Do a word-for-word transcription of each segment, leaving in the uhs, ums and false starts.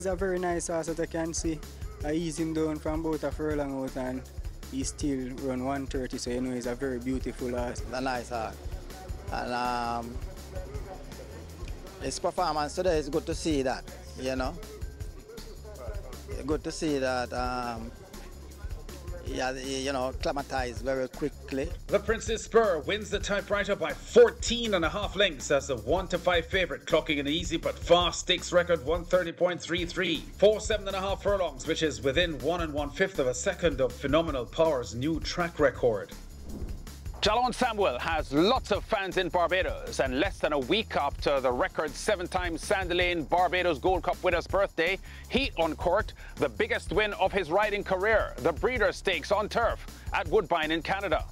It's a very nice horse that I can see. I ease him down from about a furlong out and he still run one thirty, so you know he's a very beautiful horse. A nice horse. And um, his performance today is good to see that, you know. Good to see that um, yeah, you know, acclimatized very quickly. The Princess Spur wins the typewriter by fourteen and a half lengths as the one to five favorite, clocking an easy but fast stakes record one thirty point three three. Four seven and a half furlongs, which is within one and one fifth of a second of Phenomenal Power's new track record. Jalon Samuel has lots of fans in Barbados, and less than a week after the record seven-time Sandy Lane Barbados Gold Cup winner's birthday, he uncorked the biggest win of his riding career, the Breeders' Stakes on turf at Woodbine in Canada.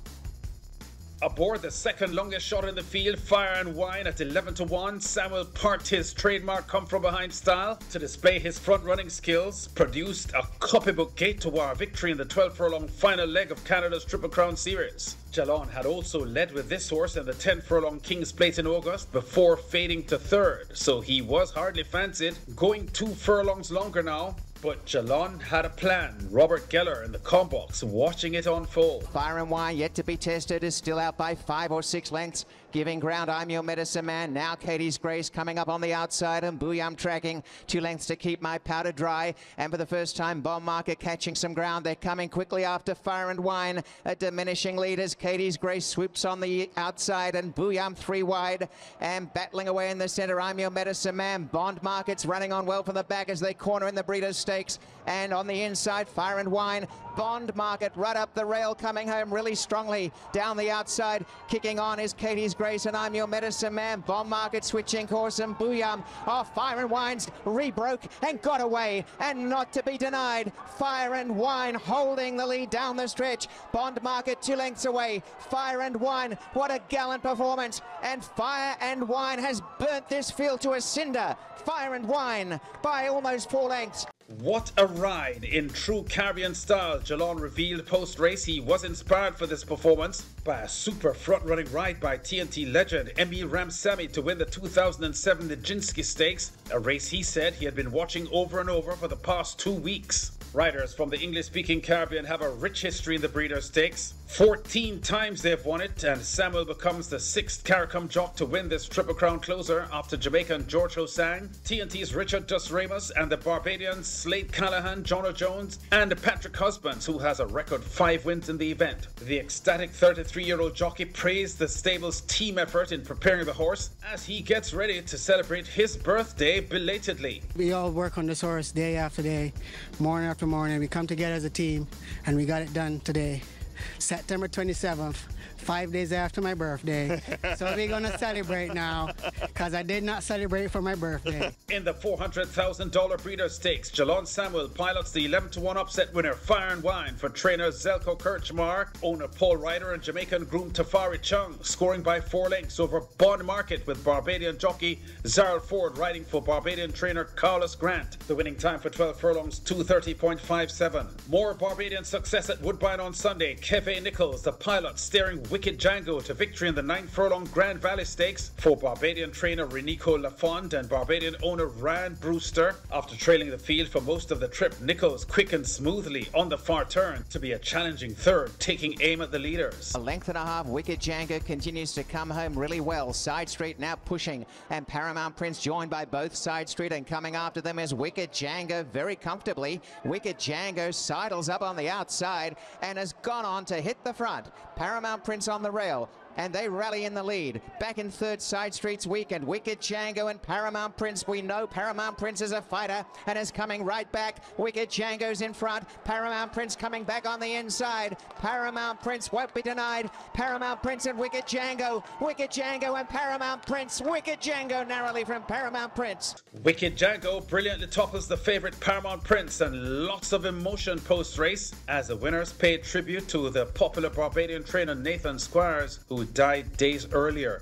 Aboard the second longest shot in the field, Fire and Wine at eleven to one, Samuel parked his trademark come-from-behind style to display his front-running skills, produced a copybook gate to our victory in the twelve furlong final leg of Canada's Triple Crown Series. Jalon had also led with this horse in the ten furlong King's Plate in August before fading to third, so he was hardly fancied, going two furlongs longer now. But Jalon had a plan. Robert Geller in the combox watching it unfold. Fire and Wine yet to be tested is still out by five or six lengths. Giving ground, I'm Your Medicine Man. Now Katie's Grace coming up on the outside and Booyam tracking. Two lengths to Keep My Powder Dry. And for the first time, Bomb Market catching some ground. They're coming quickly after Fire and Wine. A diminishing lead as Katie's Grace swoops on the outside and Booyam three wide. And battling away in the center, I'm Your Medicine Man. Bond Market's running on well from the back as they corner in the Breeders' Stakes. And on the inside, Fire and Wine. Bond Market right up the rail, coming home really strongly. Down the outside, kicking on is Katie's Grace and I'm Your Medicine Man. Bond Market switching course and Booyam. Oh, Fire and Wine's rebroke and got away and not to be denied. Fire and Wine holding the lead down the stretch. Bond Market two lengths away. Fire and Wine, what a gallant performance. And Fire and Wine has burnt this field to a cinder. Fire and Wine by almost four lengths. What a ride! In true Caribbean style, Jalon revealed post-race he was inspired for this performance by a super front-running ride by T N T legend Emil Ramsamy to win the two thousand seven Nijinsky Stakes, a race he said he had been watching over and over for the past two weeks. Riders from the English-speaking Caribbean have a rich history in the Breeders' Stakes. fourteen times they've won it, and Samuel becomes the sixth CARICOM jock to win this Triple Crown closer after Jamaican George Hosang, T N T's Richard Dos Ramos, and the Barbadians Slade Callahan, Jono Jones, and Patrick Husbands, who has a record five wins in the event. The ecstatic thirty-three-year-old jockey praised the stable's team effort in preparing the horse as he gets ready to celebrate his birthday belatedly. We all work on this horse day after day, morning after morning. We come together as a team, and we got it done today. September twenty-seventh, five days after my birthday. So we're going to celebrate now, because I did not celebrate for my birthday. In the four hundred thousand dollar Breeders' Stakes, Jalon Samuel pilots the eleven to one upset winner Fire and Wine for trainers Zelko Kirchmar, owner Paul Ryder, and Jamaican groom Tafari Chung, scoring by four lengths over Bond Market with Barbadian jockey Zaryl Ford riding for Barbadian trainer Carlos Grant. The winning time for twelve furlongs, two thirty point five seven. More Barbadian success at Woodbine on Sunday. Kevin Nichols, the pilot, steering Wicked Django to victory in the ninth furlong Grand Valley Stakes for Barbadian trainer Renico Lafond and Barbadian owner Rand Brewster. After trailing the field for most of the trip, Nichols quickened smoothly on the far turn to be a challenging third, taking aim at the leaders. A length and a half, Wicked Django continues to come home really well. Side Street now pushing, and Paramount Prince joined by both Side Street, and coming after them is Wicked Django very comfortably. Wicked Django sidles up on the outside and has gone on to hit the front. Paramount Prince on the rail, and they rally in the lead. Back in third, Side Street's weekend. Wicked Django and Paramount Prince. We know Paramount Prince is a fighter and is coming right back. Wicked Django's in front. Paramount Prince coming back on the inside. Paramount Prince won't be denied. Paramount Prince and Wicked Django. Wicked Django and Paramount Prince. Wicked Django narrowly from Paramount Prince. Wicked Django brilliantly topples the favorite Paramount Prince, and lots of emotion post-race as the winners paid tribute to the popular Barbadian trainer Nathan Squires, who died days earlier.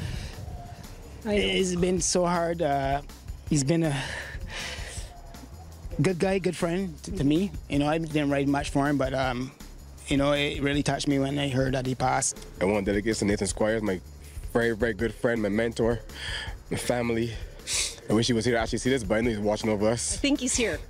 It's been so hard. Uh, he's been a good guy, good friend to, to me. You know, I didn't write much for him, but um, you know, it really touched me when I heard that he passed. I want to dedicate to Nathan Squires, my very, very good friend, my mentor, my family. I wish he was here to actually see this, but I know he's watching over us. I think he's here.